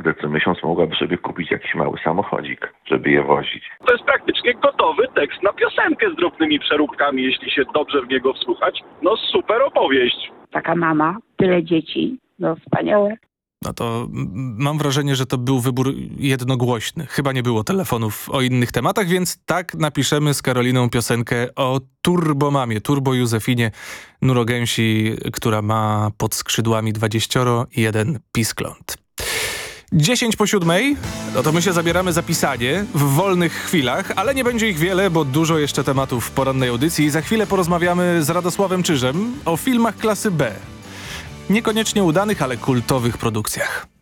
naprawdę co miesiąc mogłaby sobie kupić jakiś mały samochodzik, żeby je wozić. To jest praktycznie gotowy tekst na piosenkę z drobnymi przeróbkami, jeśli się dobrze w niego wsłuchać. No super opowieść. Taka mama, tyle dzieci, no wspaniałe. No to mam wrażenie, że to był wybór jednogłośny. Chyba nie było telefonów o innych tematach, więc tak napiszemy z Karoliną piosenkę o turbomamie, turbo Józefinie Nurogęsi, która ma pod skrzydłami 21 piskląt. 6:50, no to my się zabieramy za pisanie w wolnych chwilach, ale nie będzie ich wiele, bo dużo jeszcze tematów w porannej audycji i za chwilę porozmawiamy z Radosławem Czyżem o filmach klasy B. Niekoniecznie udanych, ale kultowych produkcjach.